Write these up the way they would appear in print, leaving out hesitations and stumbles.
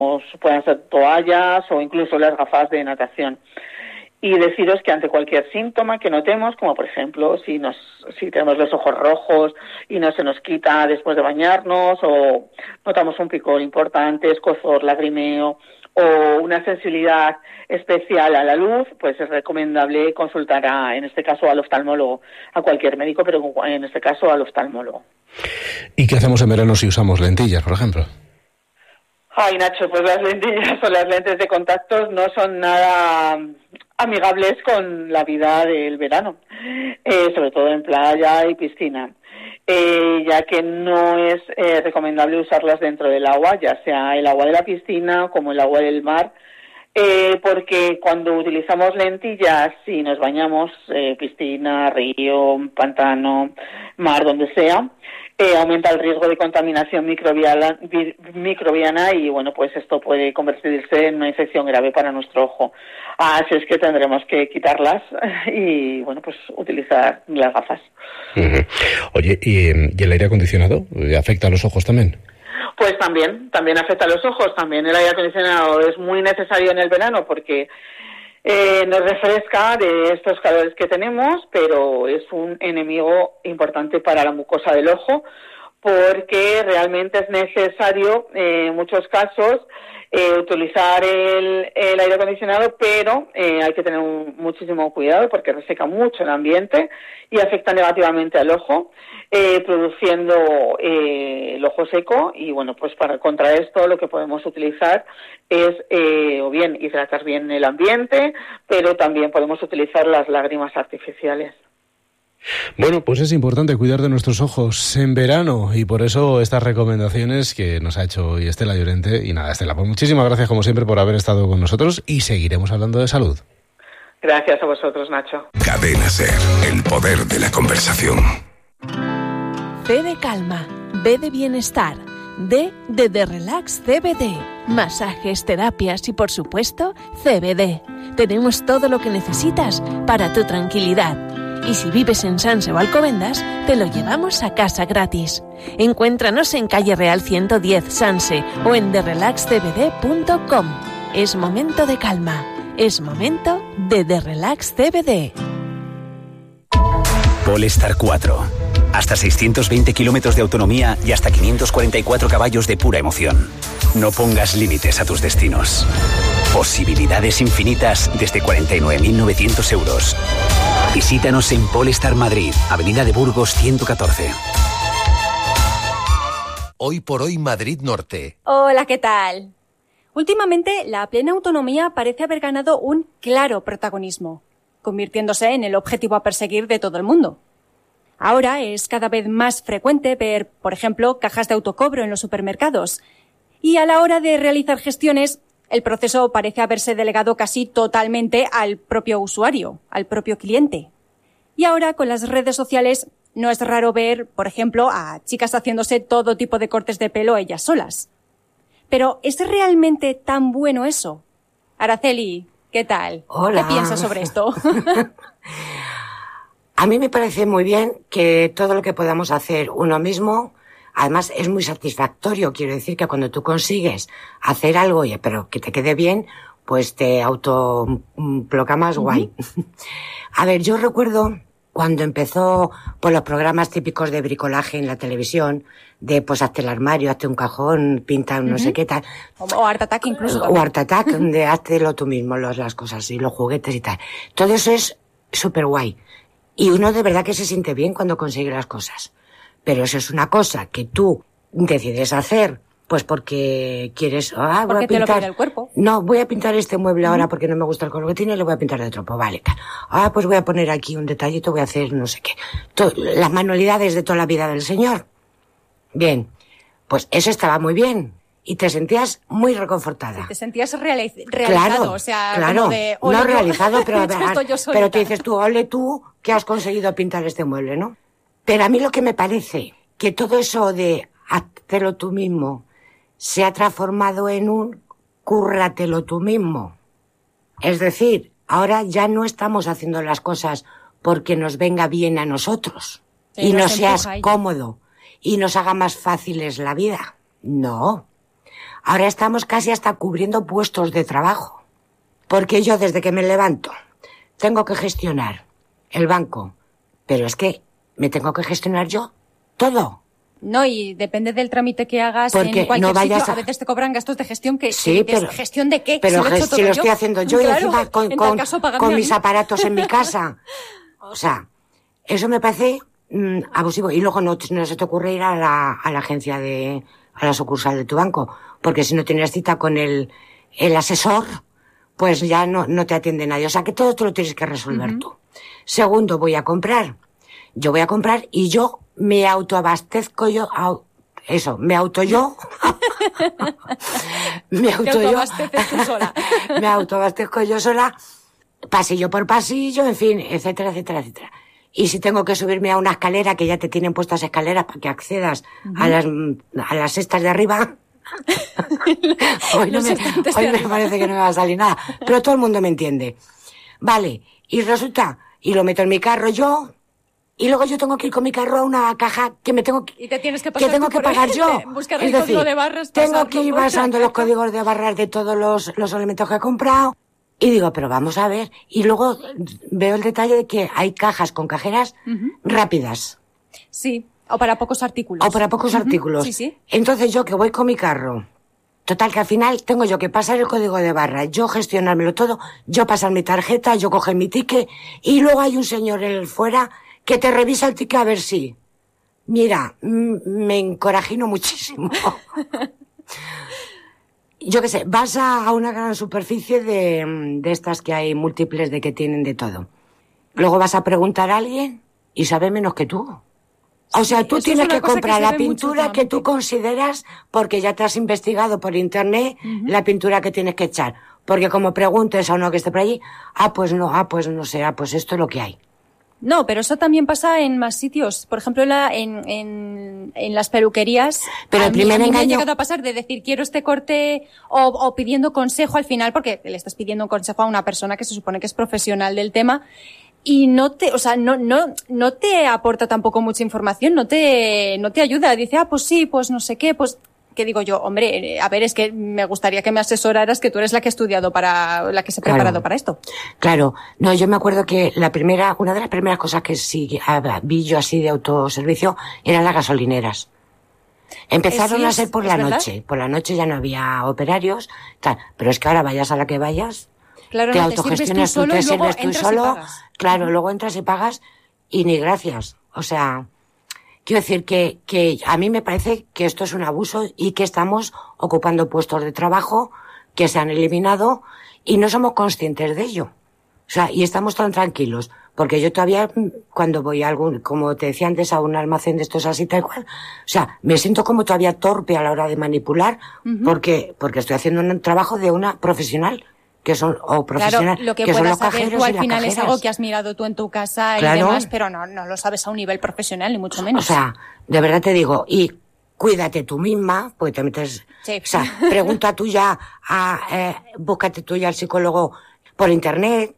pueden ser toallas o incluso las gafas de natación. Y deciros que ante cualquier síntoma que notemos, como por ejemplo si tenemos los ojos rojos y no se nos quita después de bañarnos, o notamos un picor importante, escozor, lagrimeo o una sensibilidad especial a la luz, pues es recomendable consultar en este caso al oftalmólogo, a cualquier médico, pero en este caso al oftalmólogo. ¿Y qué hacemos en verano si usamos lentillas, por ejemplo? Ay, Nacho, pues las lentillas o las lentes de contactos no son nada amigables con la vida del verano, sobre todo en playa y piscina, ya que no es recomendable usarlas dentro del agua, ya sea el agua de la piscina como el agua del mar, porque cuando utilizamos lentillas, si nos bañamos, piscina, río, pantano, mar, donde sea, aumenta el riesgo de contaminación microbiana y, bueno, pues esto puede convertirse en una infección grave para nuestro ojo. Así es que tendremos que quitarlas y, bueno, pues utilizar las gafas. Uh-huh. Oye, ¿y el aire acondicionado afecta a los ojos también? Pues también afecta a los ojos. También el aire acondicionado es muy necesario en el verano porque nos refresca de estos calores que tenemos, pero es un enemigo importante para la mucosa del ojo porque realmente es necesario en muchos casos utilizar el aire acondicionado, pero hay que tener muchísimo cuidado porque reseca mucho el ambiente y afecta negativamente al ojo, produciendo el ojo seco. Y bueno, pues contra esto lo que podemos utilizar es o bien hidratar bien el ambiente, pero también podemos utilizar las lágrimas artificiales. Bueno, pues es importante cuidar de nuestros ojos en verano y por eso estas recomendaciones que nos ha hecho hoy Estela Llorente. Y nada, Estela, pues muchísimas gracias como siempre por haber estado con nosotros y seguiremos hablando de salud. Gracias a vosotros, Nacho. Cadena SER, el poder de la conversación. C de calma, B de bienestar, D de Relax CBD, masajes, terapias y por supuesto CBD. Tenemos todo lo que necesitas para tu tranquilidad. Y si vives en Sanse o Alcobendas, te lo llevamos a casa gratis. Encuéntranos en Calle Real 110 Sanse o en therelaxcbd.com. Es momento de calma. Es momento de The Relax CBD. Polestar 4. Hasta 620 kilómetros de autonomía y hasta 544 caballos de pura emoción. No pongas límites a tus destinos. Posibilidades infinitas desde 49.900 euros. Visítanos en Polestar Madrid, Avenida de Burgos 114. Hoy por hoy Madrid Norte. Hola, ¿qué tal? Últimamente, la plena autonomía parece haber ganado un claro protagonismo, convirtiéndose en el objetivo a perseguir de todo el mundo. Ahora es cada vez más frecuente ver, por ejemplo, cajas de autocobro en los supermercados. Y a la hora de realizar gestiones, el proceso parece haberse delegado casi totalmente al propio usuario, al propio cliente. Y ahora, con las redes sociales, no es raro ver, por ejemplo, a chicas haciéndose todo tipo de cortes de pelo ellas solas. Pero, ¿es realmente tan bueno eso? Araceli, ¿qué tal? Hola. ¿Qué piensas sobre esto? A mí me parece muy bien que todo lo que podamos hacer uno mismo, además es muy satisfactorio. Quiero decir que cuando tú consigues hacer algo, pero que te quede bien, pues te autoproclamas guay. A ver, yo recuerdo cuando empezó por los programas típicos de bricolaje en la televisión, de pues hazte el armario, hazte un cajón, pinta un no sé qué tal. O Art Attack incluso. O Art Attack, de háztelo tú mismo, las cosas y los juguetes y tal. Todo eso es súper guay. Y uno de verdad que se siente bien cuando consigue las cosas. Pero eso es una cosa que tú decides hacer, pues porque quieres... voy a porque pintar, te lo pide el cuerpo. No, voy a pintar este mueble ahora porque no me gusta el color que tiene y lo voy a pintar de otro. Pues vale, tal. Pues voy a poner aquí un detallito, voy a hacer no sé qué. Las manualidades de toda la vida del señor. Bien, pues eso estaba muy bien. Y te sentías muy reconfortada. Te sentías realizado, claro, o sea, claro, como de... no realizado, pero te dices tú, ole tú, que has conseguido pintar este mueble, ¿no? Pero a mí lo que me parece, que todo eso de háztelo tú mismo, se ha transformado en un cúrratelo tú mismo. Es decir, ahora ya no estamos haciendo las cosas porque nos venga bien a nosotros y nos seas cómodo y nos haga más fáciles la vida. No. Ahora estamos casi hasta cubriendo puestos de trabajo. Porque yo desde que me levanto tengo que gestionar el banco. Pero es que me tengo que gestionar yo todo. No, y depende del trámite que hagas porque en cualquier no vayas sitio. A veces te cobran gastos de gestión que... Sí, pero... ¿Gestión de qué? Pero si lo estoy haciendo yo claro, y encima con mis aparatos en mi casa. O sea, eso me parece abusivo. Y luego no se te ocurre ir a la agencia a la sucursal de tu banco. Porque si no tienes cita con el asesor, pues ya no te atiende nadie. O sea, que todo te lo tienes que resolver tú. Segundo, voy a comprar. Yo voy a comprar y yo me autoabastezco yo. Me autoabastezco yo sola, pasillo por pasillo, en fin, etcétera, etcétera, etcétera. Y si tengo que subirme a una escalera, que ya te tienen puestas escaleras para que accedas a las cestas de arriba. Hoy me parece que no me va a salir nada, pero todo el mundo me entiende. Vale, y resulta, y lo meto en mi carro yo, y luego yo tengo que ir con mi carro a una caja que me tengo y te tienes que pasar pagar yo. Buscar es el decir, código de barras, tengo que ir pasando los códigos de barras de todos los elementos que he comprado. Y digo, pero vamos a ver. Y luego veo el detalle de que hay cajas con cajeras rápidas. Sí, o para pocos artículos. Sí, sí. Entonces yo que voy con mi carro, total que al final tengo yo que pasar el código de barra, yo gestionármelo todo, yo pasar mi tarjeta, yo coger mi ticket, y luego hay un señor en el fuera que te revisa el ticket a ver si. Mira, me encorajino muchísimo. Yo qué sé, vas a una gran superficie de estas que hay múltiples de que tienen de todo. Luego vas a preguntar a alguien y sabe menos que tú. O sea, tú tienes que comprar la pintura que tú consideras porque ya te has investigado por internet la pintura que tienes que echar. Porque como preguntes a uno que esté por allí, pues no sé, pues esto es lo que hay. No, pero eso también pasa en más sitios. Por ejemplo, en las peluquerías. Pero el primer engaño... me ha llegado a pasar de decir quiero este corte o pidiendo consejo al final, porque le estás pidiendo un consejo a una persona que se supone que es profesional del tema y no te aporta tampoco mucha información, no te ayuda. Dice, pues sí, pues no sé qué, pues... Que digo yo, hombre, a ver, es que me gustaría que me asesoraras, que tú eres la que ha estudiado la que se ha preparado para esto. Claro. No, yo me acuerdo que una de las primeras cosas que sí vi yo así de autoservicio eran las gasolineras. Empezaron a ser por la noche. Por la noche ya no había operarios, tal. Pero es que ahora vayas a la que vayas, claro, te autogestionas tú, te sirves tú solo. Claro, luego entras y pagas y ni gracias. O sea... Quiero decir que a mí me parece que esto es un abuso y que estamos ocupando puestos de trabajo que se han eliminado y no somos conscientes de ello. O sea, y estamos tan tranquilos. Porque yo todavía, cuando voy a como te decía antes, a un almacén de estos así tal cual, o sea, me siento como todavía torpe a la hora de manipular porque estoy haciendo un trabajo de una profesional. Que son, o profesional, claro, lo que son los puedas saber cajeros tú y al las final cajeras. es algo que has mirado tú en tu casa claro. y demás, pero no lo sabes a un nivel profesional, ni mucho menos. O sea, de verdad te digo, y cuídate tú misma, porque te metes, sí. O sea, pregunta tú ya búscate tú ya al psicólogo por internet,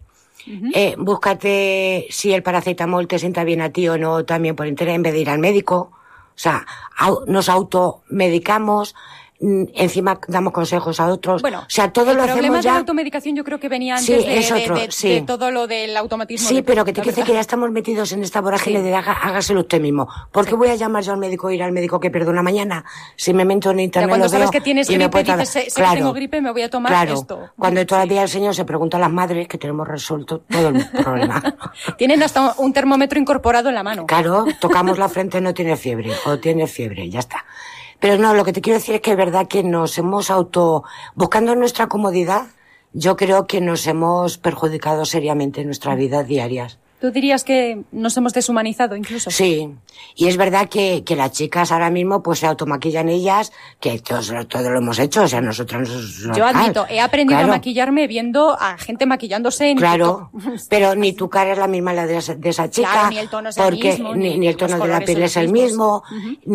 búscate si el paracetamol te sienta bien a ti o no también por internet en vez de ir al médico. O sea, nos automedicamos, encima damos consejos a otros. Bueno, o sea, todo lo hacemos ya. El problema de la automedicación yo creo que venía antes de todo lo del automatismo. Sí, pero que te dice que ya estamos metidos en esta vorágine de hágaselo usted mismo. ¿Por qué voy a llamar yo al médico ir al médico que perdona mañana? Si me meto en internet cuando lo veo sabes que tienes y gripe, me dices, sé que tengo gripe, me voy a tomar esto. Cuando todavía el señor se pregunta a las madres que tenemos resuelto todo el problema. Tienen hasta un termómetro incorporado en la mano. Claro, tocamos la frente, no tiene fiebre, o tiene fiebre, ya está. Pero no, lo que te quiero decir es que es verdad que nos hemos buscando nuestra comodidad, yo creo que nos hemos perjudicado seriamente en nuestras vidas diarias. ¿Tú dirías que nos hemos deshumanizado incluso? Sí, y es verdad que las chicas ahora mismo pues se automaquillan ellas, que todo lo hemos hecho, o sea, nosotras... Yo admito, he aprendido a maquillarme viendo a gente maquillándose en TikTok. Pero ni tu cara es la misma la de esa chica, claro, ni el tono es el mismo, ni el tono de la piel es el mismo,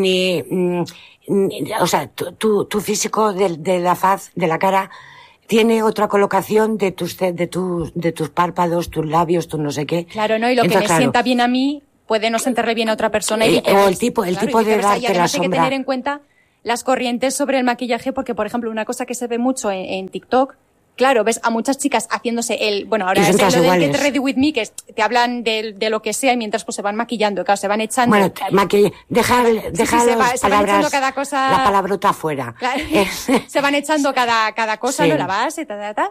o sea, tu físico de la faz, de la cara, tiene otra colocación de tus párpados, tus labios, tu no sé qué. Claro, ¿no? Y lo que me sienta bien a mí puede no sentarle bien a otra persona. O el tipo de darte la sombra. Hay que tener en cuenta las corrientes sobre el maquillaje, porque, por ejemplo, una cosa que se ve mucho en TikTok, claro, ves a muchas chicas haciéndose ahora es lo del Get Ready With Me, que te hablan de lo que sea y mientras pues se van maquillando, claro, se van echando. Bueno, dejar se van echando cada cosa. La palabrota afuera. Claro, se van echando cada cosa, sí. ¿No? La base,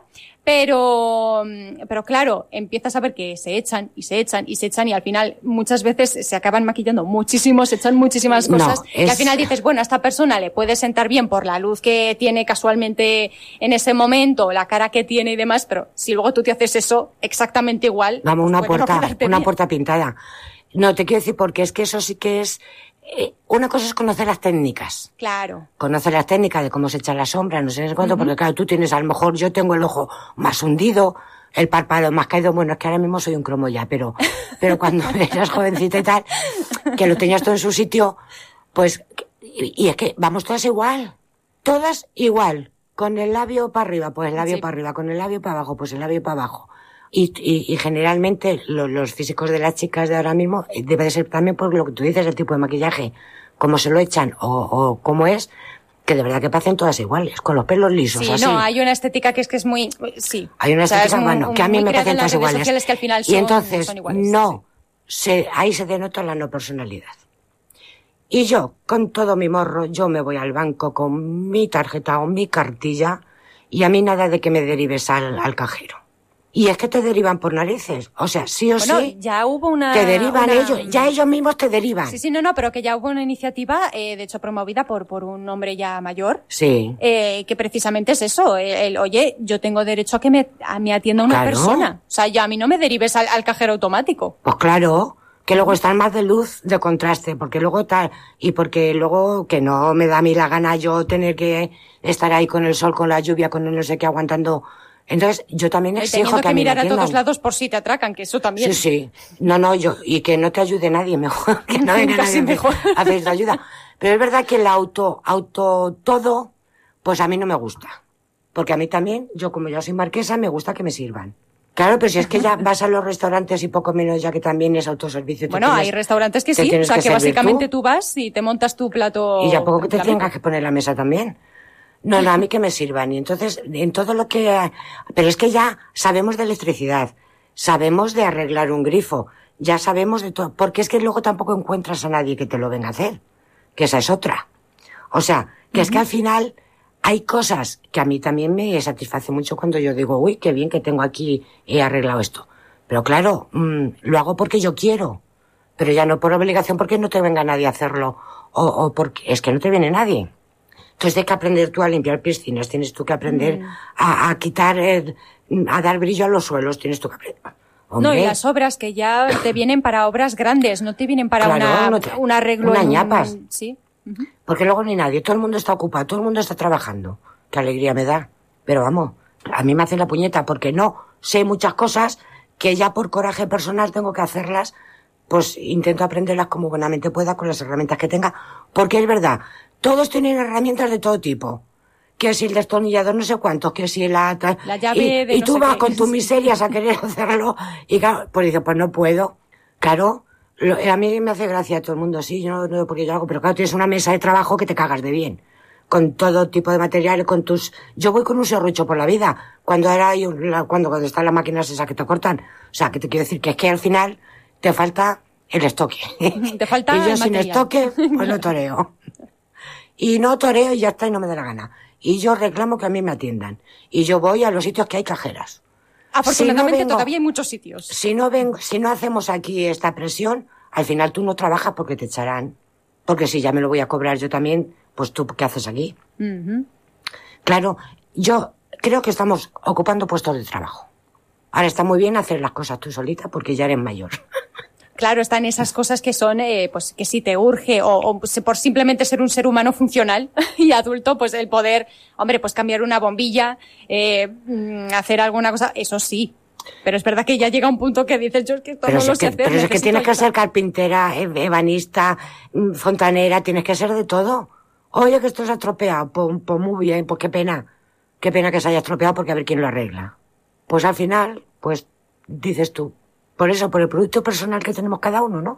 Pero claro, empiezas a ver que se echan y al final muchas veces se acaban maquillando muchísimo, se echan muchísimas cosas y al final dices, bueno, a esta persona le puede sentar bien por la luz que tiene casualmente en ese momento, la cara que tiene y demás, pero si luego tú te haces eso exactamente igual. Vamos, una puerta pintada. No, te quiero decir porque es que eso sí que es... una cosa es conocer las técnicas. Claro. Conocer las técnicas de cómo se echa la sombra, no sé cuánto, porque claro, tú tienes, a lo mejor yo tengo el ojo más hundido, el párpado más caído, bueno, es que ahora mismo soy un cromo ya, pero cuando eras jovencita y tal, que lo tenías todo en su sitio, pues, y es que vamos todas igual, con el labio para arriba, pues el labio para arriba, con el labio para abajo, pues el labio para abajo. Y generalmente los físicos de las chicas de ahora mismo debe de ser también por lo que tú dices, el tipo de maquillaje, cómo se lo echan o cómo es, que de verdad que parecen todas iguales, con los pelos lisos, sí, así. No, hay una estética que es muy, sí. Hay una estética, bueno, que a mí me parecen todas iguales. Que al final y entonces, son iguales, ahí se denota la no personalidad. Y yo, con todo mi morro, yo me voy al banco con mi tarjeta o mi cartilla y a mí nada de que me derives al cajero. Y es que te derivan por narices. O sea, sí o sí. Ya hubo te derivan ellos. Ya ellos mismos te derivan. Sí, pero que ya hubo una iniciativa, de hecho promovida por un hombre ya mayor. Sí. Que precisamente es eso. Oye, yo tengo derecho a que me atienda una persona. O sea, ya a mí no me derives al cajero automático. Pues claro. Que luego están más de luz, de contraste. Porque luego porque luego que no me da a mí la gana yo tener que estar ahí con el sol, con la lluvia, con el no sé qué aguantando. Entonces, yo también exijo que a mí me atiendan. Mirar a todos lados por si te atracan, que eso también. Sí. No, y que no te ayude nadie, mejor. Que no venga nadie mejor a pedirte ayuda. Pero es verdad que el auto todo, pues a mí no me gusta. Porque a mí también, yo como ya soy marquesa, me gusta que me sirvan. Claro, pero si es que ya vas a los restaurantes y poco menos ya que también es autoservicio. Bueno, hay restaurantes que sí, o sea, que básicamente tú vas y te montas tu plato. Y ya poco que te tengas que poner la mesa también. No, a mí que me sirvan. Y entonces, en todo lo que... Pero es que ya sabemos de electricidad, sabemos de arreglar un grifo, ya sabemos de todo. Porque es que luego tampoco encuentras a nadie que te lo venga a hacer. Que esa es otra. O sea, que es que al final hay cosas que a mí también me satisface mucho cuando yo digo, uy, qué bien que tengo aquí, he arreglado esto. Pero claro, lo hago porque yo quiero. Pero ya no por obligación porque no te venga nadie a hacerlo. O porque es que no te viene nadie. Entonces tienes que aprender tú a limpiar piscinas, tienes tú que aprender a quitar, a dar brillo a los suelos, tienes tú que aprender. Hombre. No, y las obras que ya te vienen para obras grandes, no te vienen para un arreglo. Una ñapas. Sí. Porque luego ni nadie, todo el mundo está ocupado, todo el mundo está trabajando. Qué alegría me da. Pero vamos, a mí me hace la puñeta porque no sé muchas cosas que ya por coraje personal tengo que hacerlas, pues intento aprenderlas como buenamente pueda con las herramientas que tenga. Porque es verdad, todos tienen herramientas de todo tipo. Que si el destornillador no sé cuántos, que si la llave y tú vas con tus miserias a querer hacerlo y claro, pues dices, pues no puedo. Claro, a mí me hace gracia todo el mundo, sí, yo no porque yo hago, pero claro, tienes una mesa de trabajo que te cagas de bien. Con todo tipo de material, yo voy con un serrucho por la vida. Cuando están las máquinas esas que te cortan. O sea, que te quiero decir que es que al final te falta el estoque. Te falta y yo el sin material. estoque, pues lo toreo. Y no toreo y ya está y no me da la gana. Y yo reclamo que a mí me atiendan. Y yo voy a los sitios que hay cajeras. Afortunadamente todavía hay muchos sitios. Si no hacemos aquí esta presión, al final tú no trabajas porque te echarán. Porque si ya me lo voy a cobrar yo también, pues tú, ¿qué haces aquí? Claro, yo creo que estamos ocupando puestos de trabajo. Ahora está muy bien hacer las cosas tú solita porque ya eres mayor. Claro, están esas cosas que son, pues que si te urge o por simplemente ser un ser humano funcional y adulto, pues el poder, hombre, pues cambiar una bombilla, hacer alguna cosa, eso sí. Pero es verdad que ya llega un punto que dices, yo es que esto no lo sé hacer. Pero es que tienes que ser carpintera, ebanista, fontanera, tienes que ser de todo. Oye, que esto se ha estropeado, pues muy bien, pues qué pena que se haya estropeado porque a ver quién lo arregla. Pues al final, pues dices tú, por eso, por el producto personal que tenemos cada uno, ¿no?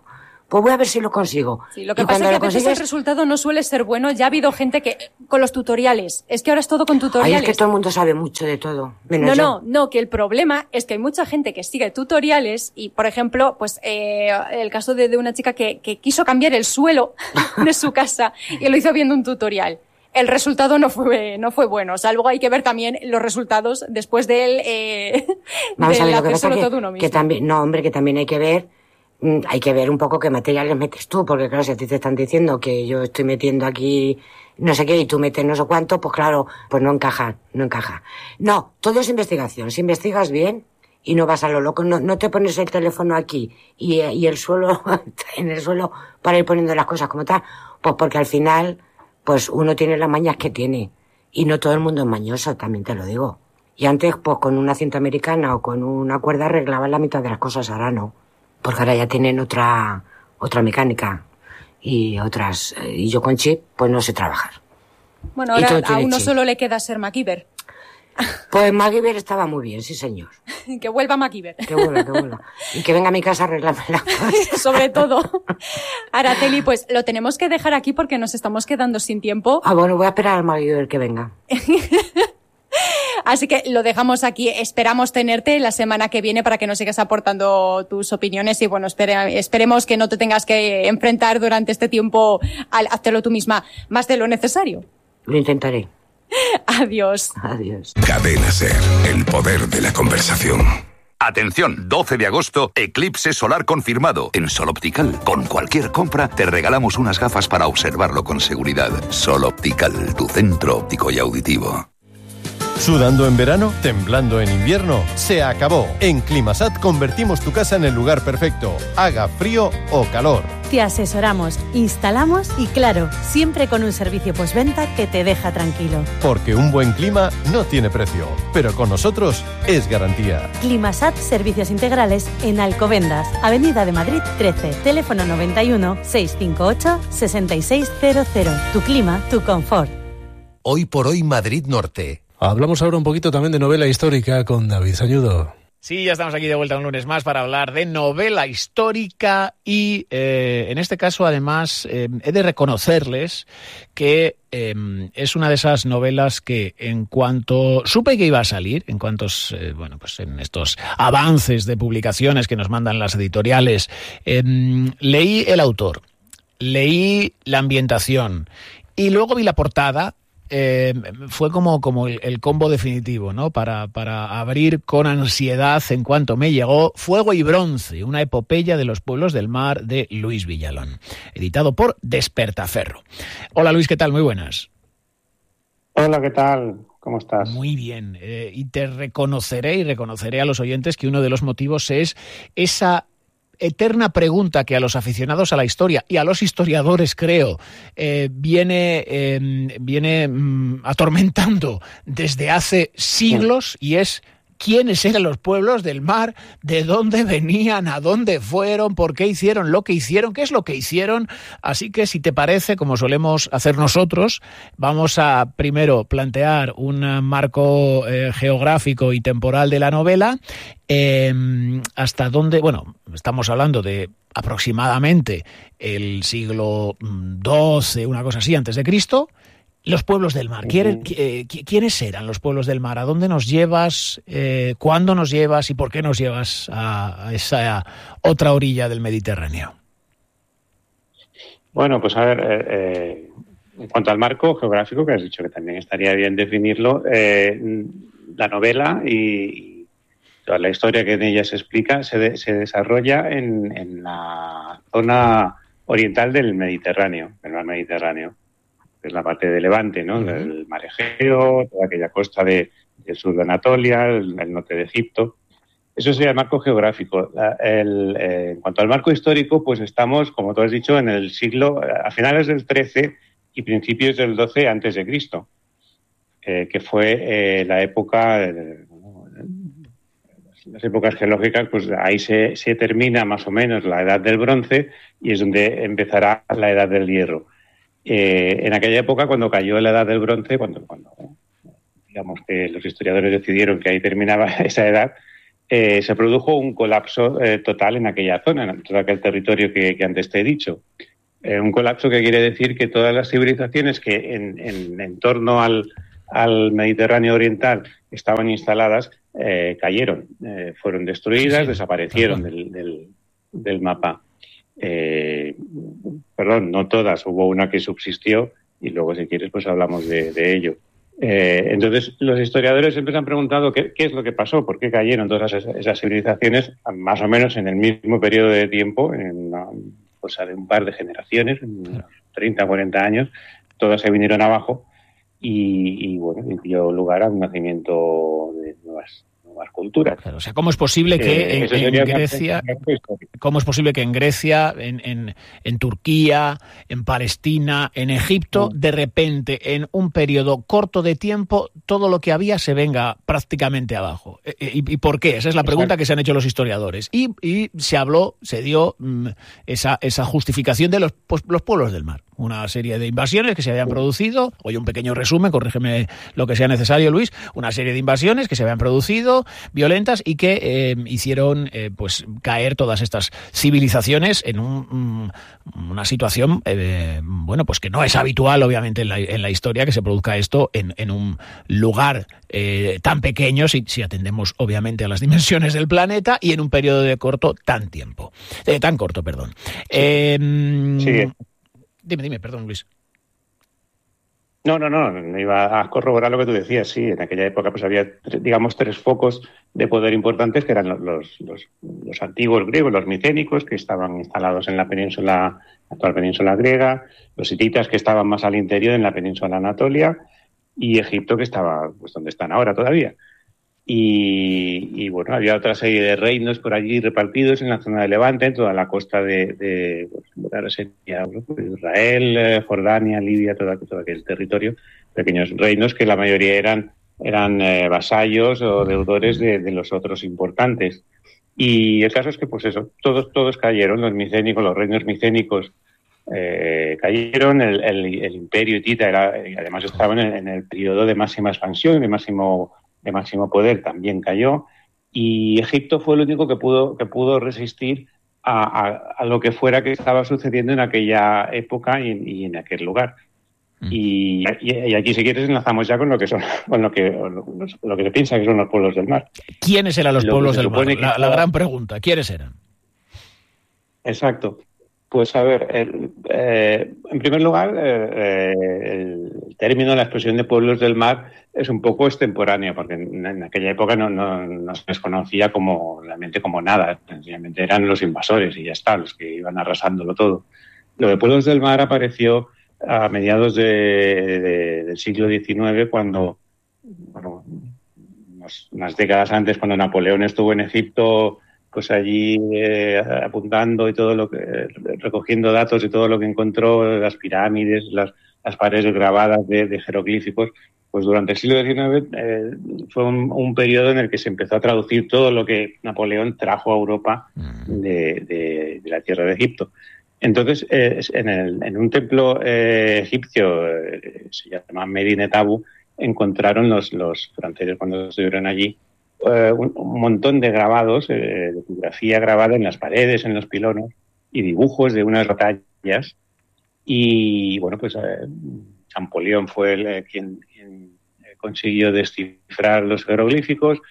pues voy a ver si lo consigo. Sí, lo que pasa es que a veces el resultado no suele ser bueno. Ya ha habido gente que, con los tutoriales, es que ahora es todo con tutoriales. Ay, es que todo el mundo sabe mucho de todo. No, que el problema es que hay mucha gente que sigue tutoriales y, por ejemplo, pues el caso de una chica que quiso cambiar el suelo de su casa y lo hizo viendo un tutorial. El resultado no fue bueno. O sea, luego hay que ver también los resultados después del hacérselo todo uno mismo. Que también hay que ver un poco qué materiales metes tú, porque claro, si a ti te están diciendo que yo estoy metiendo aquí no sé qué y tú metes no sé cuánto, pues claro, pues no encaja. No, todo es investigación. Si investigas bien y no vas a lo loco, no te pones el teléfono aquí y el suelo, en el suelo para ir poniendo las cosas como tal, pues porque al final, pues uno tiene las mañas que tiene y no todo el mundo es mañoso, también te lo digo. Y antes, pues con una cinta americana o con una cuerda arreglaban la mitad de las cosas, ahora no. Porque ahora ya tienen otra mecánica y otras, y yo con chip, pues no sé trabajar. Bueno, ahora a uno solo le queda ser MacGyver. Pues MacGyver estaba muy bien, sí señor. Que vuelva MacGyver. Que vuelva. Y que venga a mi casa a arreglarme la cosa. Sobre todo. Araceli, pues lo tenemos que dejar aquí porque nos estamos quedando sin tiempo. Bueno, voy a esperar al MacGyver que venga. Así que lo dejamos aquí. Esperamos tenerte la semana que viene para que nos sigas aportando tus opiniones y bueno, esperemos que no te tengas que enfrentar durante este tiempo al hacértelo tú misma más de lo necesario. Lo intentaré. Adiós. Cadena SER, el poder de la conversación. Atención, 12 de agosto, eclipse solar confirmado en Sol Optical. Con cualquier compra te regalamos unas gafas para observarlo con seguridad. Sol Optical, tu centro óptico y auditivo. ¿Sudando en verano? ¿Temblando en invierno? Se acabó. En Climasat convertimos tu casa en el lugar perfecto, haga frío o calor. Te asesoramos, instalamos y claro, siempre con un servicio postventa que te deja tranquilo. Porque un buen clima no tiene precio, pero con nosotros es garantía. Climasat Servicios Integrales en Alcobendas, Avenida de Madrid 13, teléfono 91 658 6600. Tu clima, tu confort. Hoy por hoy Madrid Norte. Hablamos ahora un poquito también de novela histórica con David Sañudo. Sí, ya estamos aquí de vuelta un lunes más para hablar de novela histórica y en este caso además he de reconocerles que es una de esas novelas que en cuanto supe que iba a salir, en cuantos pues en estos avances de publicaciones que nos mandan las editoriales, leí el autor, leí la ambientación y luego vi la portada. Fue como el combo definitivo, ¿no? Para abrir con ansiedad en cuanto me llegó Fuego y Bronce, una epopeya de los pueblos del mar de Luis Villalón, editado por Despertaferro. Hola Luis, ¿qué tal? Muy buenas. Hola, ¿qué tal? ¿Cómo estás? Muy bien. Y te reconoceré a los oyentes que uno de los motivos es esa eterna pregunta que a los aficionados a la historia y a los historiadores, creo, viene atormentando desde hace siglos, y es quiénes eran los pueblos del mar, de dónde venían, a dónde fueron, por qué hicieron lo que hicieron, qué es lo que hicieron. Así que, si te parece, como solemos hacer nosotros, vamos a primero plantear un marco geográfico y temporal de la novela, hasta dónde, estamos hablando de aproximadamente el siglo XII, una cosa así, antes de Cristo. Los pueblos del mar. ¿Quiénes eran los pueblos del mar? ¿A dónde nos llevas? ¿Cuándo nos llevas? ¿Y por qué nos llevas a esa otra orilla del Mediterráneo? Bueno, pues a ver, en cuanto al marco geográfico, que has dicho que también estaría bien definirlo, la novela y toda la historia que en ella se explica se desarrolla en la zona oriental del Mediterráneo, del mar Mediterráneo. Es la parte de Levante, ¿no? El mar Egeo, toda aquella costa del sur de Anatolia, el norte de Egipto. Eso sería el marco geográfico. En cuanto al marco histórico, pues estamos, como tú has dicho, en el siglo, a finales del XIII y principios del XII antes de Cristo, que fue la época, las épocas geológicas, pues ahí se termina más o menos la edad del bronce y es donde empezará la edad del hierro. En aquella época, cuando cayó la edad del bronce, cuando digamos que los historiadores decidieron que ahí terminaba esa edad, se produjo un colapso total en aquella zona, en todo aquel territorio que antes te he dicho. Un colapso que quiere decir que todas las civilizaciones que en torno al Mediterráneo oriental estaban instaladas cayeron, fueron destruidas, desaparecieron del mapa. Perdón, no todas, hubo una que subsistió y luego, si quieres, pues hablamos de ello. Entonces, los historiadores siempre se han preguntado qué es lo que pasó, por qué cayeron todas esas civilizaciones, más o menos en el mismo periodo de tiempo, en una cosa de un par de generaciones, en 30, 40 años, todas se vinieron abajo y bueno, dio lugar a un nacimiento de nuevas culturas. Claro, o sea, ¿cómo es posible que en Grecia, en Turquía, en Palestina, en Egipto, de repente, en un periodo corto de tiempo, todo lo que había se venga prácticamente abajo? ¿Y por qué? Esa es la pregunta que se han hecho los historiadores. Y se dio esa justificación de los pueblos del mar. Una serie de invasiones que se habían producido, oye, un pequeño resumen, corrígeme lo que sea necesario, Luis, una serie de invasiones que se habían producido, violentas, y que hicieron pues caer todas estas civilizaciones en una situación, bueno, pues que no es habitual, obviamente, en la historia que se produzca esto en un lugar tan pequeño, si atendemos, obviamente, a las dimensiones del planeta, y en un periodo tan corto, perdón. Sí. Dime, perdón, Luis. No, iba a corroborar lo que tú decías. Sí, en aquella época pues había, digamos, 3 focos de poder importantes, que eran los antiguos griegos, los micénicos, que estaban instalados en la actual península griega, los hititas, que estaban más al interior, en la península Anatolia, y Egipto, que estaba pues donde están ahora todavía. Y bueno, había otra serie de reinos por allí repartidos en la zona de Levante, en toda la costa de ahora sería Israel, Jordania, Libia, todo aquel territorio, pequeños reinos que la mayoría eran vasallos o deudores de los otros importantes. Y el caso es que, pues eso, todos cayeron, los reinos micénicos cayeron, el imperio hitita además estaban en el periodo de máxima expansión, de máximo poder, también cayó, y Egipto fue el único que pudo resistir a lo que fuera que estaba sucediendo en aquella época y en aquel lugar. Y aquí, si quieres, enlazamos ya con lo que se piensa que son los pueblos del mar. ¿Quiénes eran los pueblos del mar? La gran pregunta, ¿quiénes eran? Exacto. Pues a ver, en primer lugar, el término, la expresión de pueblos del mar es un poco extemporánea, porque en aquella época no se les conocía realmente como nada, sencillamente eran los invasores y ya está, los que iban arrasándolo todo. Lo de pueblos del mar apareció a mediados del siglo XIX, cuando, bueno, unas décadas antes, cuando Napoleón estuvo en Egipto, pues allí apuntando y recogiendo datos de todo lo que encontró, las pirámides, las paredes grabadas de jeroglíficos. Pues durante el siglo XIX fue un periodo en el que se empezó a traducir todo lo que Napoleón trajo a Europa de la tierra de Egipto. Entonces, en un templo egipcio, se llama Medinet Abu, encontraron los franceses, cuando estuvieron allí, un montón de grabados, de tipografía grabada en las paredes, en los pilones, y dibujos de unas batallas. Y bueno, pues Champollion fue quien consiguió descifrar los jeroglíficos,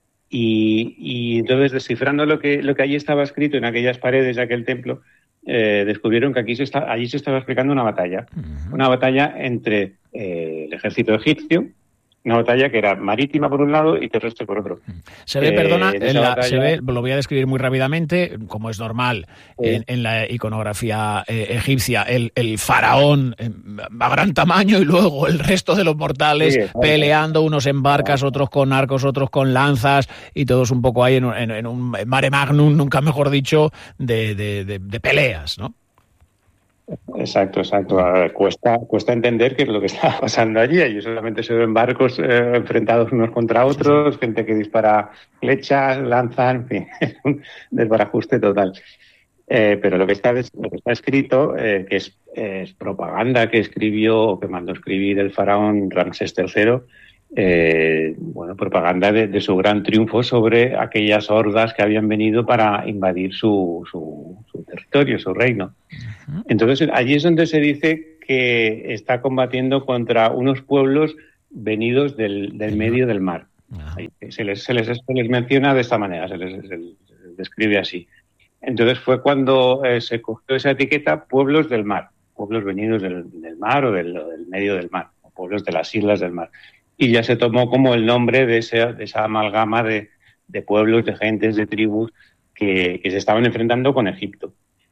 y entonces, descifrando lo que allí estaba escrito en aquellas paredes de aquel templo, descubrieron que allí se estaba explicando una batalla entre el ejército egipcio, una batalla que era marítima por un lado y terrestre por otro. Se ve, lo voy a describir muy rápidamente, como es normal en la iconografía egipcia, el faraón a gran tamaño y luego el resto de los mortales peleando, unos en barcas, otros con arcos, otros con lanzas, y todos un poco ahí en un mare magnum, nunca mejor dicho, de peleas, ¿no? Exacto. Cuesta entender qué es lo que está pasando allí. Allí solamente se ven barcos enfrentados unos contra otros, gente que dispara flechas, lanzan, en fin, es un desbarajuste total. Pero lo que está escrito, que es propaganda que escribió o que mandó escribir el faraón Ramsés III, propaganda de su gran triunfo sobre aquellas hordas que habían venido para invadir su territorio, su reino. Entonces, allí es donde se dice que está combatiendo contra unos pueblos venidos del medio del mar. Se les menciona de esta manera, se les describe así. Entonces fue cuando se cogió esa etiqueta, pueblos del mar, pueblos venidos del mar o del medio del mar, o pueblos de las islas del mar. Y ya se tomó como el nombre de esa amalgama de pueblos, de gentes, de tribus que se estaban enfrentando con Egipto.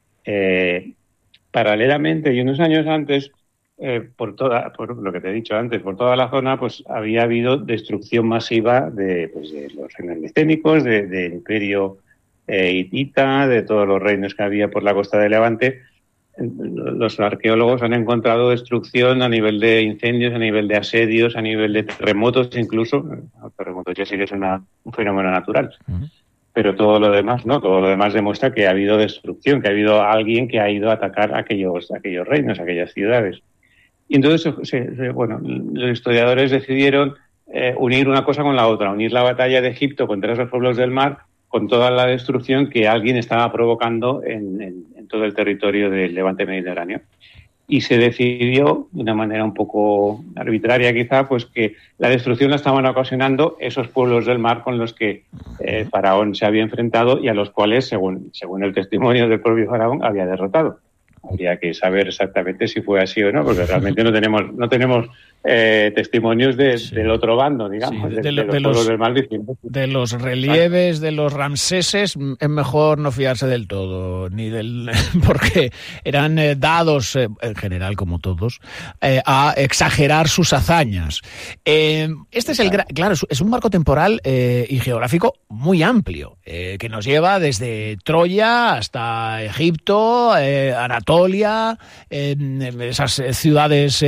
Paralelamente, y unos años antes, por lo que te he dicho antes, por toda la zona, pues había habido destrucción masiva de los reinos micénicos, del imperio hitita, de todos los reinos que había por la costa de Levante. Los arqueólogos han encontrado destrucción a nivel de incendios, a nivel de asedios, a nivel de terremotos incluso. Los terremotos ya sí que es un fenómeno natural. Pero todo lo demás, ¿no? Todo lo demás demuestra que ha habido destrucción, que ha habido alguien que ha ido a atacar aquellos reinos, aquellas ciudades. Y entonces, los historiadores decidieron unir una cosa con la otra, unir la batalla de Egipto contra esos pueblos del mar con toda la destrucción que alguien estaba provocando en todo el territorio del Levante mediterráneo. Y se decidió, de una manera un poco arbitraria quizá, pues que la destrucción la estaban ocasionando esos pueblos del mar con los que Faraón se había enfrentado y a los cuales, según el testimonio del propio Faraón, había derrotado. Habría que saber exactamente si fue así o no, porque realmente no tenemos testimonios del otro bando, digamos, de los pueblos del mar diciendo. De los relieves de los Ramseses es mejor no fiarse del todo, porque eran dados, en general como todos, a exagerar sus hazañas. Este es claro, es un marco temporal y geográfico muy amplio, que nos lleva desde Troya hasta Egipto, Anatolia, esas ciudades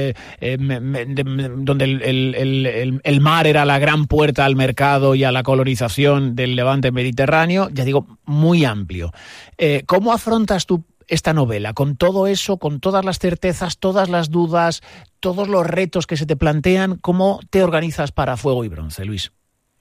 donde el mar era la gran puerta al mercado y a la colonización del Levante mediterráneo, ya digo, muy amplio. ¿Cómo afrontas tú esta novela? Con todo eso, con todas las certezas, todas las dudas, todos los retos que se te plantean, ¿cómo te organizas para Fuego y Bronce, Luis?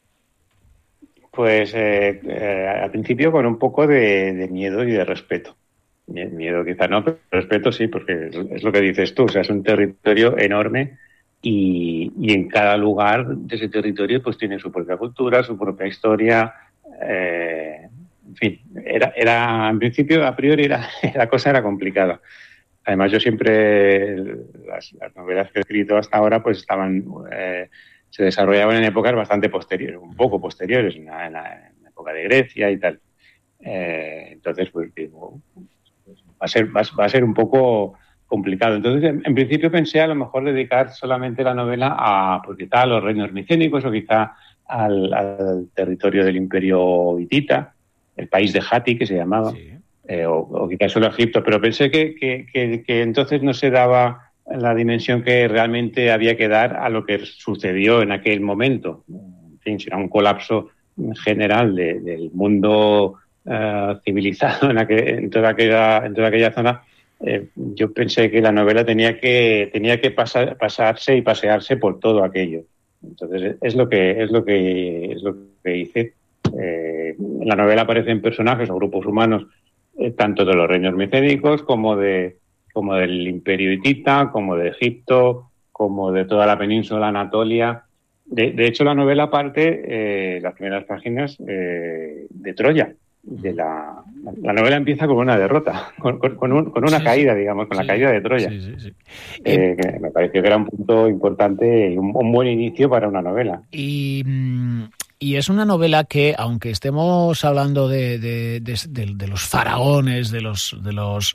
Pues al principio con un poco de miedo y de respeto. Miedo quizá no, pero respeto sí, porque es lo que dices tú, o sea, es un territorio enorme y en cada lugar de ese territorio pues tiene su propia cultura, su propia historia, en fin, era en principio, a priori la cosa era complicada. Además yo siempre, las novelas que he escrito hasta ahora pues se desarrollaban en épocas bastante posteriores, un poco posteriores, en la época de Grecia y tal. Entonces pues digo, va a ser un poco complicado. Entonces, en principio pensé a lo mejor dedicar solamente la novela a los reinos micénicos o quizá al territorio del imperio hitita, el país de Hatti, que se llamaba, sí. O quizá solo a Egipto, pero pensé que entonces no se daba la dimensión que realmente había que dar a lo que sucedió en aquel momento. En fin, será un colapso general del mundo civilizado en toda aquella zona. Yo pensé que la novela tenía que pasarse y pasearse por todo aquello. Entonces es lo que hice. En la novela aparecen personajes o grupos humanos tanto de los reinos micénicos como del imperio hitita, como de Egipto, como de toda la península Anatolia. De hecho, la novela parte, las primeras páginas, de Troya. La novela empieza con una derrota, con una caída, digamos, con la caída de Troya. Que me pareció que era un punto importante y un buen inicio para una novela. Y es una novela que, aunque estemos hablando de los faraones, de los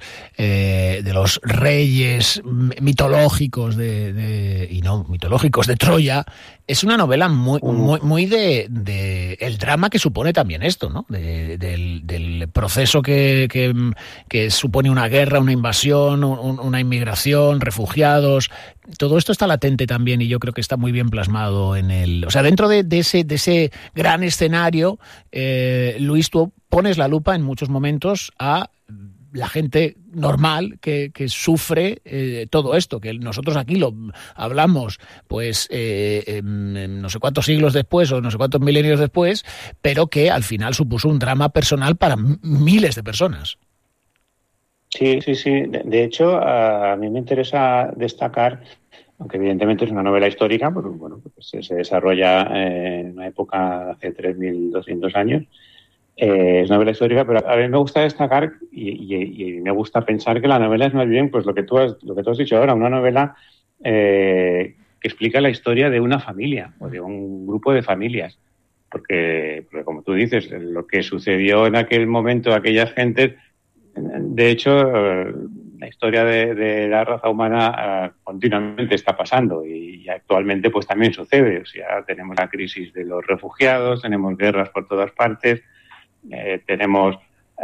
reyes mitológicos y no mitológicos de Troya, es una novela muy de el drama que supone también esto, ¿no? Del proceso que supone una guerra, una invasión, una inmigración, refugiados. Todo esto está latente también y yo creo que está muy bien plasmado dentro de ese gran escenario, Luis, tú pones la lupa en muchos momentos a la gente normal que sufre todo esto, que nosotros aquí lo hablamos pues no sé cuántos siglos después o no sé cuántos milenios después, pero que al final supuso un drama personal para miles de personas. Sí. De hecho, a mí me interesa destacar, aunque evidentemente es una novela histórica, porque se desarrolla en una época hace 3.200 años. Es novela histórica, pero a mí me gusta destacar y me gusta pensar que la novela es más bien pues lo que tú has dicho ahora, una novela que explica la historia de una familia o de un grupo de familias. Porque como tú dices, lo que sucedió en aquel momento a aquellas gentes, de hecho, la historia de la raza humana continuamente está pasando y actualmente pues también sucede. O sea, tenemos la crisis de los refugiados, tenemos guerras por todas partes, tenemos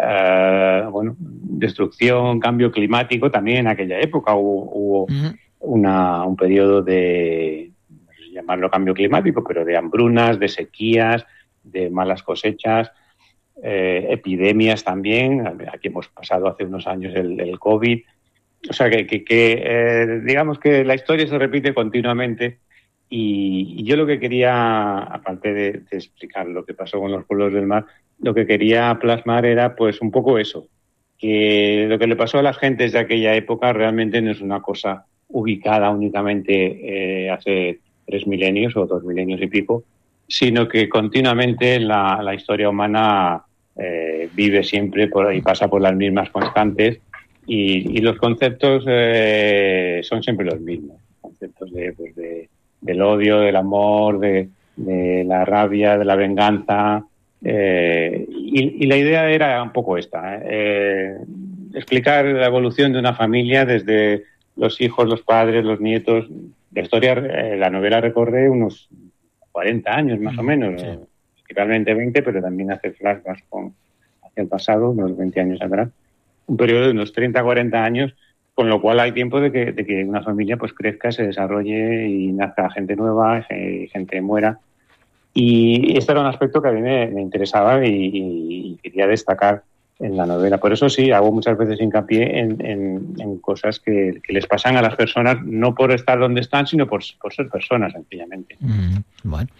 destrucción, cambio climático. También en aquella época hubo un periodo de, no sé si llamarlo cambio climático, pero de hambrunas, de sequías, de malas cosechas, epidemias también. Aquí hemos pasado hace unos años el COVID. O sea que digamos que la historia se repite continuamente. Y yo lo que quería, aparte de explicar lo que pasó con los pueblos del mar, lo que quería plasmar era pues un poco eso, que lo que le pasó a las gentes de aquella época realmente no es una cosa ubicada únicamente hace 3 milenios o 2 milenios y pico, sino que continuamente la historia humana vive siempre y pasa por las mismas constantes y los conceptos son siempre los mismos, conceptos del odio, del amor, de la rabia, de la venganza. Y la idea era un poco esta, explicar la evolución de una familia desde los hijos, los padres, los nietos. La historia, la novela recorre unos 40 años más o menos, principalmente 20, pero también hace flashbacks hacia el pasado, unos 20 años atrás. Un periodo de unos 30-40 años, con lo cual hay tiempo de que una familia pues crezca, se desarrolle y nazca gente nueva, gente muera. Y este era un aspecto que a mí me interesaba y quería destacar en la novela. Por eso sí, hago muchas veces hincapié en cosas que les pasan a las personas, no por estar donde están, sino por ser personas, sencillamente. Bueno.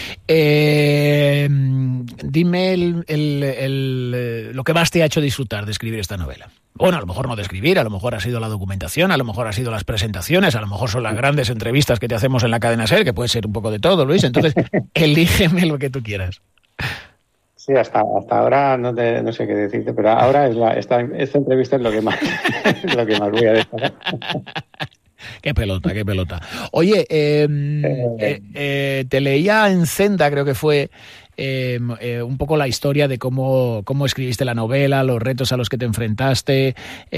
Dime lo que más te ha hecho disfrutar de escribir esta novela. Bueno, a lo mejor no de escribir, a lo mejor ha sido la documentación, a lo mejor ha sido las presentaciones, a lo mejor son las grandes entrevistas que te hacemos en la cadena SER, que puede ser un poco de todo, Luis. Entonces, elígeme lo que tú quieras. Sí, hasta ahora no sé qué decirte, pero ahora esta entrevista es lo que más voy a destacar. Qué pelota. Oye, te leía en Zenda, creo que fue, un poco la historia de cómo escribiste la novela, los retos a los que te enfrentaste,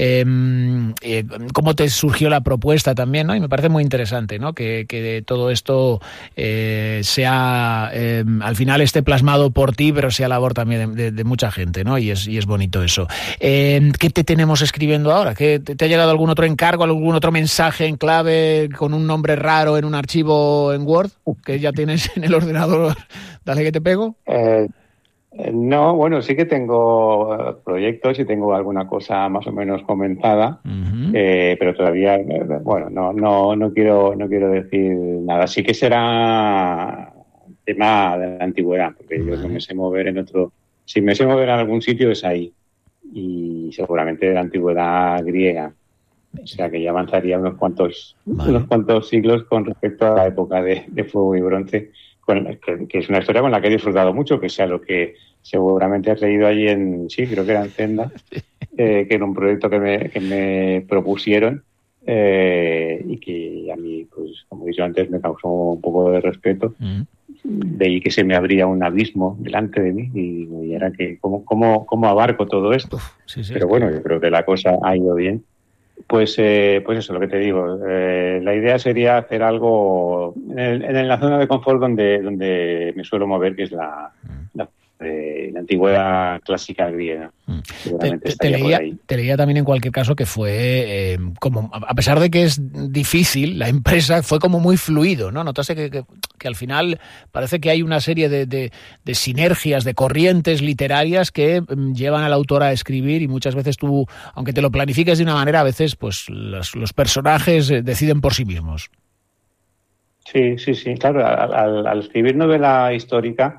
cómo te surgió la propuesta también, ¿no? Y me parece muy interesante, ¿no? Que todo esto sea, al final esté plasmado por ti, pero sea labor también de mucha gente, ¿no? Y es bonito eso. ¿Qué te tenemos escribiendo ahora? ¿Te ha llegado algún otro encargo, algún otro mensaje en clave con un nombre raro en un archivo en Word que ya tienes en el ordenador? Dale que te pego. No, bueno, sí que tengo proyectos y tengo alguna cosa más o menos comentada, pero todavía, bueno, no quiero decir nada. Sí que será tema de la antigüedad, porque yo no me sé mover en otro. Si me sé mover en algún sitio es ahí, y seguramente de la antigüedad griega. O sea que ya avanzaría unos cuantos siglos con respecto a la época de fuego y bronce. Que es una historia con la que he disfrutado mucho, que sea lo que seguramente has leído allí creo que era en Zenda, que era un proyecto que me propusieron y que a mí, pues como he dicho antes, me causó un poco de respeto. Veí que se me abría un abismo delante de mí y era que ¿cómo abarco todo esto? Pero bueno, yo creo que la cosa ha ido bien. Pues eso, lo que te digo. La idea sería hacer algo en la zona de confort donde me suelo mover, que es la de la antigüedad clásica griega. Te leía también en cualquier caso que fue como, a pesar de que es difícil, la empresa fue como muy fluido, ¿no? Notaste que al final parece que hay una serie de sinergias, de corrientes literarias que llevan al autor a escribir, y muchas veces tú, aunque te lo planifiques de una manera, a veces pues los personajes deciden por sí mismos. Sí, claro, al escribir novela histórica,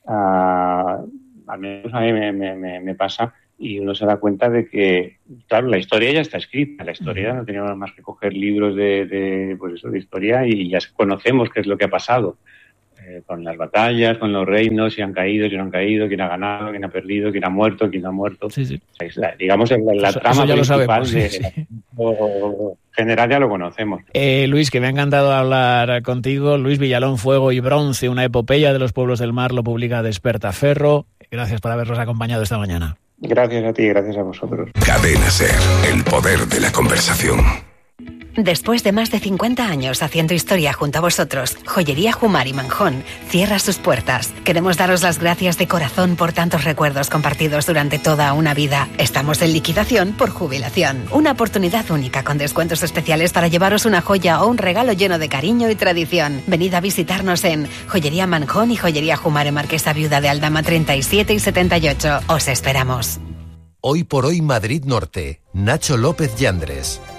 al menos a mí me pasa, y uno se da cuenta de que, claro, la historia ya está escrita, la historia no teníamos más que coger libros de historia y ya conocemos qué es lo que ha pasado, con las batallas, con los reinos, si han caído, si no han caído, quién ha ganado, quién ha perdido, quién ha muerto, quién no ha muerto. Sí. O sea, digamos, la trama ya principal lo general ya lo conocemos. Luis, que me ha encantado hablar contigo. Luis Villalón, Fuego y Bronce, una epopeya de los pueblos del mar, lo publica Despertaferro. Gracias por habernos acompañado esta mañana. Gracias a ti, gracias a vosotros. Cadena SER, el poder de la conversación. Después de más de 50 años haciendo historia junto a vosotros, Joyería Jumar y Manjón cierra sus puertas. Queremos daros las gracias de corazón por tantos recuerdos compartidos durante toda una vida. Estamos en liquidación por jubilación. Una oportunidad única con descuentos especiales para llevaros una joya o un regalo lleno de cariño y tradición. Venid a visitarnos en Joyería Manjón y Joyería Jumar en Marquesa Viuda de Aldama 37 y 78. Os esperamos. Hoy por hoy Madrid Norte. Nacho López Yandres.